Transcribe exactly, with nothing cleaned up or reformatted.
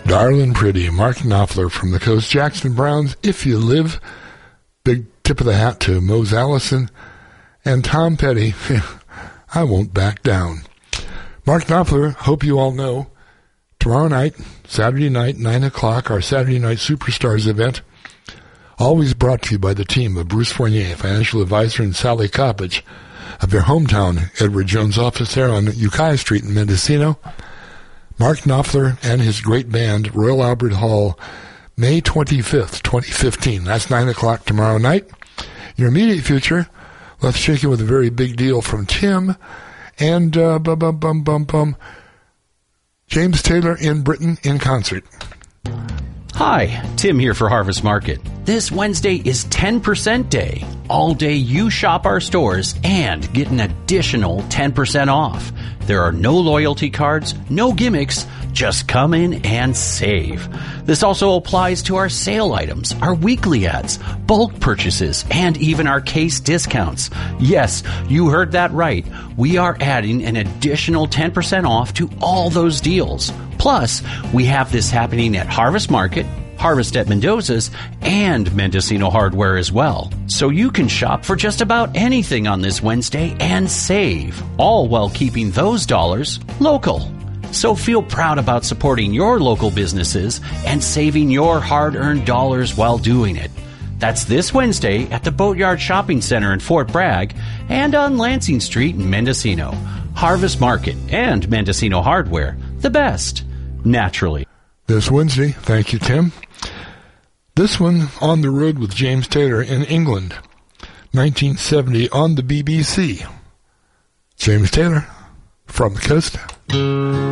Darlin' Pretty, Mark Knopfler from the coast, Jackson Browns, If You Live, big tip of the hat to Mose Allison, and Tom Petty, I Won't Back Down. Mark Knopfler, hope you all know, tomorrow night, Saturday night, nine o'clock, our Saturday Night Superstars event, always brought to you by the team of Bruce Fournier, financial advisor, and Sally Coppage of their hometown Edward Jones office there on Ukiah Street in Mendocino. Mark Knopfler and his great band, Royal Albert Hall, May twenty-fifth, twenty fifteen. That's nine o'clock tomorrow night. Your immediate future, let's check in with a very big deal from Tim and uh, bum, bum, bum, bum, bum, James Taylor in Britain in concert. Hi, Tim here for Harvest Market. This Wednesday is ten percent day. All day you shop our stores and get an additional ten percent off. There are no loyalty cards, no gimmicks, just come in and save. This also applies to our sale items, our weekly ads, bulk purchases, and even our case discounts. Yes, you heard that right. We are adding an additional ten percent off to all those deals. Plus, we have this happening at Harvest Market, Harvest at Mendoza's, and Mendocino Hardware as well. So you can shop for just about anything on this Wednesday and save, all while keeping those dollars local. So feel proud about supporting your local businesses and saving your hard-earned dollars while doing it. That's this Wednesday at the Boatyard Shopping Center in Fort Bragg and on Lansing Street in Mendocino. Harvest Market and Mendocino Hardware, the best, naturally. This Wednesday, thank you, Tim. This one, On the Road with James Taylor in England, nineteen seventy on the B B C. James Taylor, from the coast.